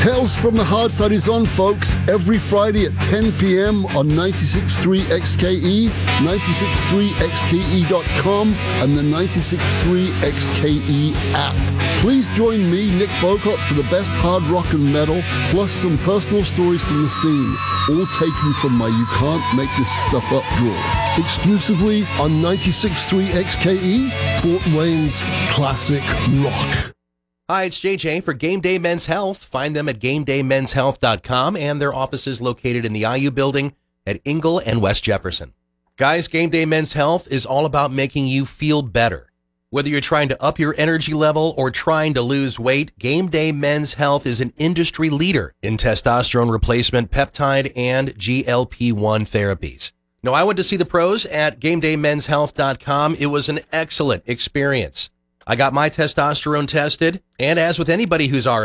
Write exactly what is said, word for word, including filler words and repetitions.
Tales from the Hard Side is on, folks, every Friday at ten p.m. on ninety-six point three X K E, ninety-six point three X K E dot com, and the ninety-six point three X K E app. Please join me, Nick Bocott, for the best hard rock and metal, plus some personal stories from the scene, all taken from my You Can't Make This Stuff Up drawer. Exclusively on ninety-six point three X K E, Fort Wayne's classic rock. Hi, it's J J for Game Day Men's Health. Find them at game day men's health dot com and their offices located in the I U building at Ingle and West Jefferson. Guys, Game Day Men's Health is all about making you feel better. Whether you're trying to up your energy level or trying to lose weight, Game Day Men's Health is an industry leader in testosterone replacement, peptide, and G L P one therapies. Now, I went to see the pros at game day men's health dot com. It was an excellent experience. I got my testosterone tested, and as with anybody who's our